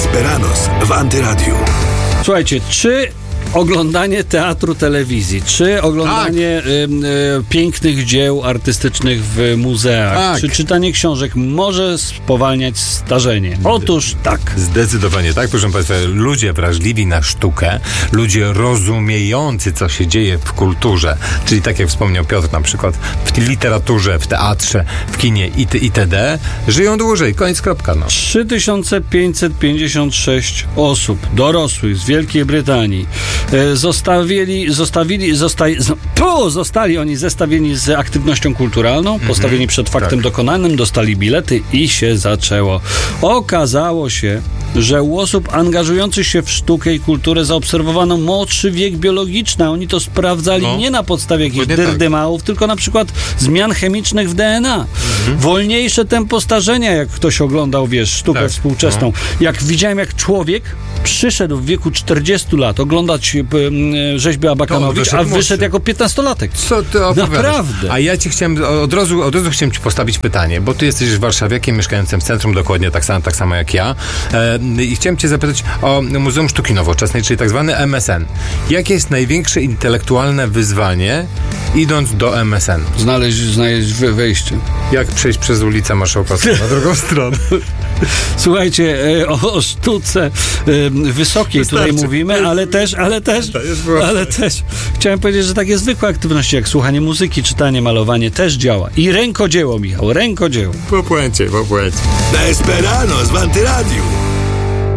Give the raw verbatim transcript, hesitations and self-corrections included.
Desperados w Antyradiu. Słuchajcie, czy oglądanie teatru, telewizji, czy oglądanie tak. y, y, pięknych dzieł artystycznych w muzeach, tak. czy czytanie książek może spowalniać starzenie? Otóż tak. Zdecydowanie tak, proszę Państwa. Ludzie wrażliwi na sztukę, ludzie rozumiejący, co się dzieje w kulturze, czyli tak jak wspomniał Piotr, na przykład w literaturze, w teatrze, w kinie itd., żyją dłużej. Koniec, kropka. No. trzy tysiące pięćset pięćdziesiąt sześć osób dorosłych z Wielkiej Brytanii e, zostawili, zostawili, zostali, to zostali oni zestawieni z aktywnością kulturalną, mm-hmm. postawieni przed faktem tak. dokonanym, dostali bilety i się zaczęło. Okazało się, że u osób angażujących się w sztukę i kulturę zaobserwowano młodszy wiek biologiczny, a oni to sprawdzali no. nie na podstawie jakichś tak. dyrdymałów, tylko na przykład zmian chemicznych w D N A. Mhm. Wolniejsze tempo starzenia, jak ktoś oglądał, wiesz, sztukę tak. współczesną. No. Jak widziałem, jak człowiek przyszedł w wieku czterdziestu lat oglądać y, rzeźbę Abakanowicz, a wyszedł młodszy. Jako piętnastolatek. Co ty opowiadasz? Naprawdę. A ja ci chciałem, od razu, od razu chciałem ci postawić pytanie, bo ty jesteś warszawiakiem mieszkającym w centrum, dokładnie tak samo, tak samo jak ja. E, I chciałem cię zapytać o Muzeum Sztuki Nowoczesnej, czyli tak zwany M S N. Jakie jest największe intelektualne wyzwanie, idąc do M S N? Znaleźć, znaleźć wejście. Jak przejść przez ulicę Marszałkowską na drugą stronę? Słuchajcie, o, o sztuce wysokiej Wystarczy. Tutaj mówimy, ale też, ale też, ale też chciałem powiedzieć, że takie zwykłe aktywności jak słuchanie muzyki, czytanie, malowanie też działa. I rękodzieło, Michał, rękodzieło. Po puencie, po puencie. Desperados w Antyradiu.